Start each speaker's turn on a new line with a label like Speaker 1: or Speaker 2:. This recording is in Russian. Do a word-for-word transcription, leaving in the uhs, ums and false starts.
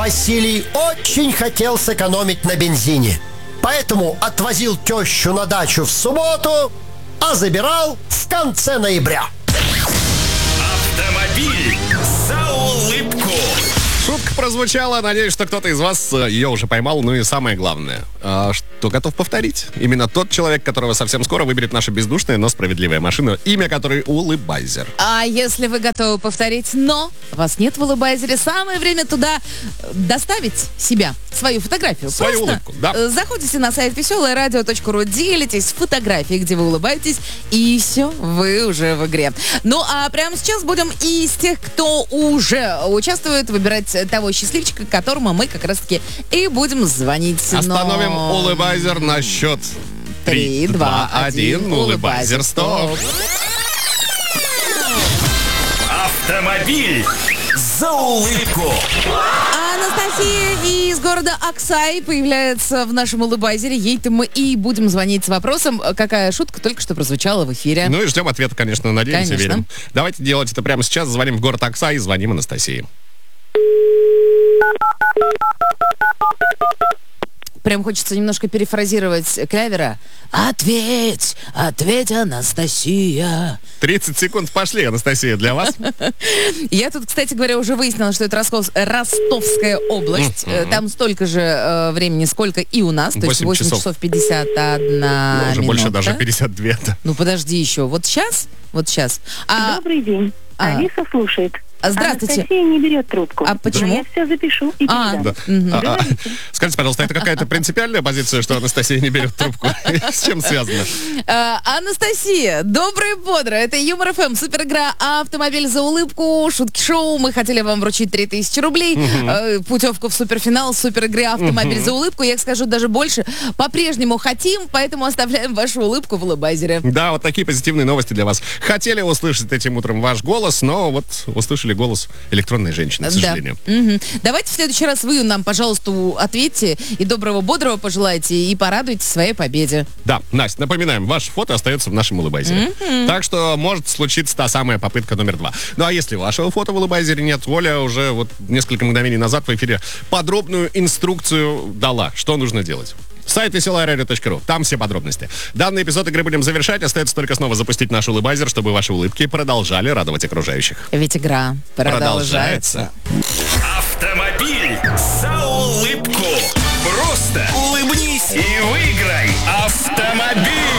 Speaker 1: Василий очень хотел сэкономить на бензине. Поэтому отвозил тещу на дачу в субботу, а забирал в конце ноября.
Speaker 2: Автомобиль за улыбку.
Speaker 3: Шутка прозвучала, надеюсь, что кто-то из вас ее уже поймал. Ну и самое главное, что готов повторить. Именно тот человек, которого совсем скоро выберет наша бездушная, но справедливая машина, имя которой Улыбайзер.
Speaker 4: А если вы готовы повторить, но вас нет в Улыбайзере, самое время туда доставить себя, свою фотографию.
Speaker 3: Свою
Speaker 4: Просто
Speaker 3: улыбку, да.
Speaker 4: заходите на сайт веселое радио точка ру, делитесь фотографией, где вы улыбаетесь, и все, вы уже в игре. Ну а прямо сейчас будем из тех, кто уже участвует, выбирать того счастливчика, которому мы как раз-таки и будем звонить.
Speaker 3: Остановим но... Улыбайзер на счет три, два, один. Улыбайзер, стоп.
Speaker 2: Автомобиль за улыбку.
Speaker 4: Анастасия из города Аксай появляется в нашем Улыбайзере. Ей-то мы и будем звонить с вопросом, какая шутка только что прозвучала в эфире.
Speaker 3: Ну и ждем ответа, конечно, надеемся,
Speaker 4: конечно.
Speaker 3: верим. Давайте делать это прямо сейчас. Звоним в город Аксай и звоним Анастасии.
Speaker 4: Прям хочется немножко перефразировать Клявера. Ответь, ответь, Анастасия.
Speaker 3: тридцать секунд пошли, Анастасия, для вас.
Speaker 4: Я тут, кстати говоря, уже выяснила, что это Ростов, Ростовская область.
Speaker 3: Mm-hmm.
Speaker 4: Там столько же э, времени, сколько и у нас. То есть восемь часов пятьдесят одна
Speaker 3: ну, уже
Speaker 4: минута.
Speaker 3: Больше даже пятьдесят две.
Speaker 4: Ну, подожди еще. Вот сейчас, вот сейчас. А,
Speaker 5: Добрый день.
Speaker 4: а,
Speaker 5: Алиса слушает.
Speaker 4: Здравствуйте.
Speaker 5: Анастасия не берет трубку.
Speaker 4: А почему?
Speaker 5: Я все запишу и
Speaker 4: А,
Speaker 5: передам.
Speaker 3: Да. А, а, скажите, пожалуйста, это какая-то принципиальная позиция, что Анастасия не берет трубку? С чем связано?
Speaker 4: А, Анастасия, доброе бодро. Это Юмор ФМ, супер игра «Автомобиль за улыбку», шутки-шоу. Мы хотели вам вручить три тысячи рублей,
Speaker 3: Угу.
Speaker 4: э, путевку в суперфинал супер игры «Автомобиль
Speaker 3: Угу.
Speaker 4: за улыбку». Я скажу даже больше. По-прежнему хотим, поэтому оставляем вашу улыбку в Улыбайзере.
Speaker 3: Да, вот такие позитивные новости для вас. Хотели услышать этим утром ваш голос, но вот услышали голос электронной женщины, к сожалению.
Speaker 4: Да. Угу. Давайте в следующий раз вы нам, пожалуйста, ответьте и доброго, бодрого пожелайте, и порадуйте своей победе.
Speaker 3: Да, Настя, напоминаем, ваше фото остается в нашем Улыбайзере. Mm-hmm. Так что может случиться та самая попытка номер два. Ну а если вашего фото в Улыбайзере нет, Оля уже вот несколько мгновений назад в эфире подробную инструкцию дала, что нужно делать. Сайт веселое радио точка ру. Там все подробности. Данный эпизод игры будем завершать. Остается только снова запустить наш Улыбайзер, чтобы ваши улыбки продолжали радовать окружающих.
Speaker 4: Ведь игра продолжается.
Speaker 3: Продолжается.
Speaker 2: Автомобиль за улыбку. Просто улыбнись и выиграй автомобиль.